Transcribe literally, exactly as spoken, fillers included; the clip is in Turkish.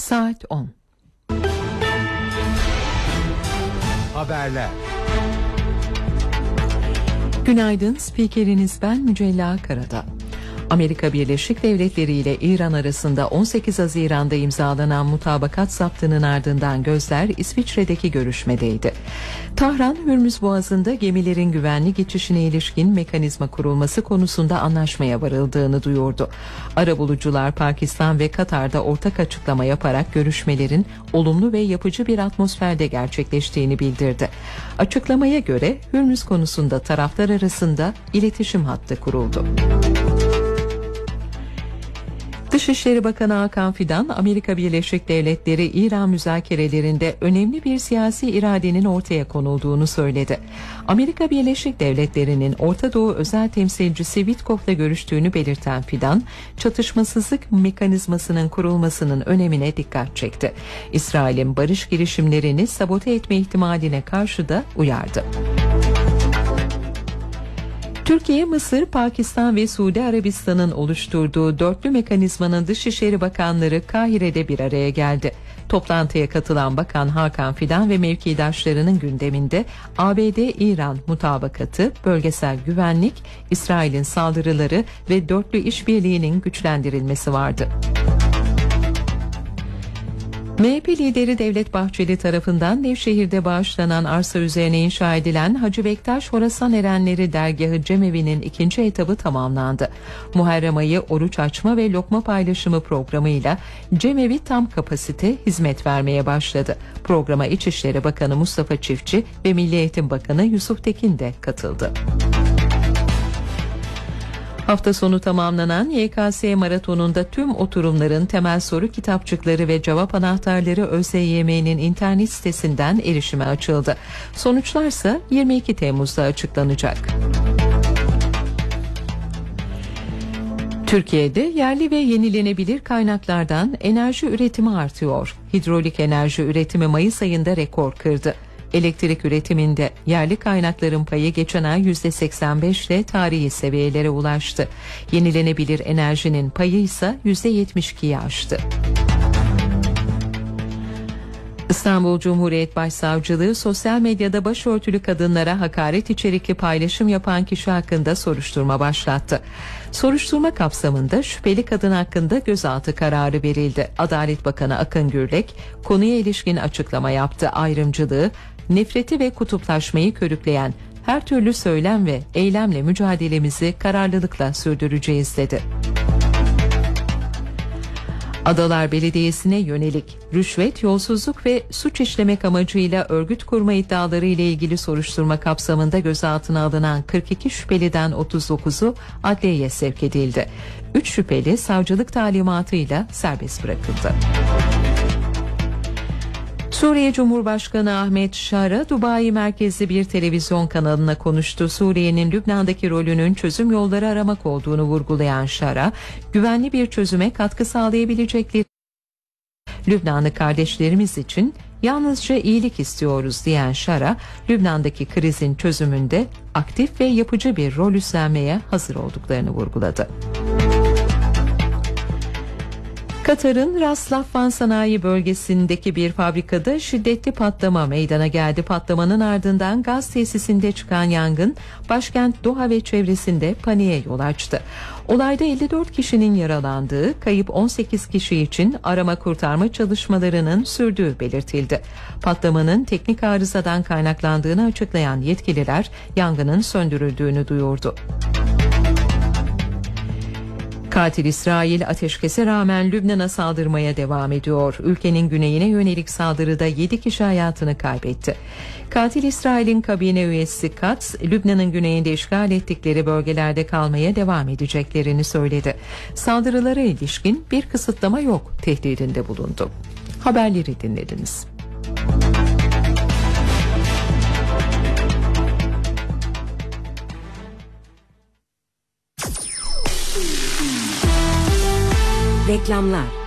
Saat on. Haberler. Günaydın, spikeriniz ben Mücella Karadağ. Amerika Birleşik Devletleri ile İran arasında on sekiz Haziran'da imzalanan mutabakat zaptının ardından gözler İsviçre'deki görüşmedeydi. Tahran, Hürmüz Boğazı'nda gemilerin güvenli geçişine ilişkin mekanizma kurulması konusunda anlaşmaya varıldığını duyurdu. Arabulucular Pakistan ve Katar'da ortak açıklama yaparak görüşmelerin olumlu ve yapıcı bir atmosferde gerçekleştiğini bildirdi. Açıklamaya göre Hürmüz konusunda taraflar arasında iletişim hattı kuruldu. Dışişleri Bakanı Hakan Fidan, Amerika Birleşik Devletleri İran müzakerelerinde önemli bir siyasi iradenin ortaya konulduğunu söyledi. Amerika Birleşik Devletleri'nin Orta Doğu özel temsilcisi Witkoff'la görüştüğünü belirten Fidan, çatışmasızlık mekanizmasının kurulmasının önemine dikkat çekti. İsrail'in barış girişimlerini sabote etme ihtimaline karşı da uyardı. Türkiye, Mısır, Pakistan ve Suudi Arabistan'ın oluşturduğu dörtlü mekanizmanın Dışişleri Bakanları Kahire'de bir araya geldi. Toplantıya katılan Bakan Hakan Fidan ve mevkidaşlarının gündeminde A B D-İran mutabakatı, bölgesel güvenlik, İsrail'in saldırıları ve dörtlü işbirliğinin güçlendirilmesi vardı. M H P lideri Devlet Bahçeli tarafından Nevşehir'de bağışlanan arsa üzerine inşa edilen Hacı Bektaş Horasan Erenleri Dergahı Cemevi'nin ikinci etabı tamamlandı. Muharrem ayı oruç açma ve lokma paylaşımı programıyla Cemevi tam kapasite hizmet vermeye başladı. Programa İçişleri Bakanı Mustafa Çiftçi ve Milli Eğitim Bakanı Yusuf Tekin de katıldı. Hafta sonu tamamlanan Y K S maratonunda tüm oturumların temel soru kitapçıkları ve cevap anahtarları Ö S Y M'nin internet sitesinden erişime açıldı. Sonuçlarsa yirmi iki Temmuz'da açıklanacak. Türkiye'de yerli ve yenilenebilir kaynaklardan enerji üretimi artıyor. Hidrolik enerji üretimi Mayıs ayında rekor kırdı. Elektrik üretiminde yerli kaynakların payı geçen ay yüzde seksen beş ile tarihi seviyelere ulaştı. Yenilenebilir enerjinin payı ise yüzde yetmiş ikiyi aştı. İstanbul Cumhuriyet Başsavcılığı sosyal medyada başörtülü kadınlara hakaret içerikli paylaşım yapan kişi hakkında soruşturma başlattı. Soruşturma kapsamında şüpheli kadın hakkında gözaltı kararı verildi. Adalet Bakanı Akın Gürlek konuya ilişkin açıklama yaptı. Ayrımcılığı, nefreti ve kutuplaşmayı körükleyen her türlü söylem ve eylemle mücadelemizi kararlılıkla sürdüreceğiz dedi. Adalar Belediyesi'ne yönelik rüşvet, yolsuzluk ve suç işlemek amacıyla örgüt kurma iddiaları ile ilgili soruşturma kapsamında gözaltına alınan kırk iki şüpheliden otuz dokuzu adliyeye sevk edildi. üç şüpheli savcılık talimatıyla serbest bırakıldı. Suriye Cumhurbaşkanı Ahmet Şara, Dubai merkezli bir televizyon kanalına konuştu. Suriye'nin Lübnan'daki rolünün çözüm yolları aramak olduğunu vurgulayan Şara, güvenli bir çözüme katkı sağlayabilecekleri Lübnanlı kardeşlerimiz için yalnızca iyilik istiyoruz diyen Şara, Lübnan'daki krizin çözümünde aktif ve yapıcı bir rol üstlenmeye hazır olduklarını vurguladı. Katar'ın Ras Laffan sanayi bölgesindeki bir fabrikada şiddetli patlama meydana geldi. Patlamanın ardından gaz tesisinde çıkan yangın başkent Doha ve çevresinde paniğe yol açtı. Olayda elli dört kişinin yaralandığı, kayıp on sekiz kişi için arama kurtarma çalışmalarının sürdüğü belirtildi. Patlamanın teknik arızadan kaynaklandığını açıklayan yetkililer yangının söndürüldüğünü duyurdu. Katil İsrail ateşkese rağmen Lübnan'a saldırmaya devam ediyor. Ülkenin güneyine yönelik saldırıda yedi kişi hayatını kaybetti. Katil İsrail'in kabine üyesi Katz, Lübnan'ın güneyinde işgal ettikleri bölgelerde kalmaya devam edeceklerini söyledi. Saldırılara ilişkin bir kısıtlama yok tehdidinde bulundu. Haberleri dinlediniz. Reklamlar.